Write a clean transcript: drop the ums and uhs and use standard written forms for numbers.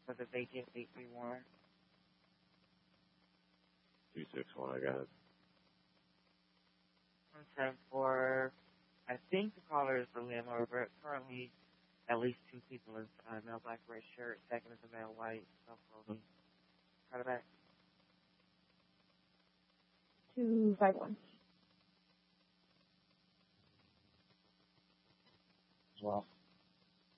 for the vacant 831. 261, I got it. 174. I think the caller is the landlord, but currently at least two people is male black red shirt. Second is a male white self-clothing. Try it back. 251. Well.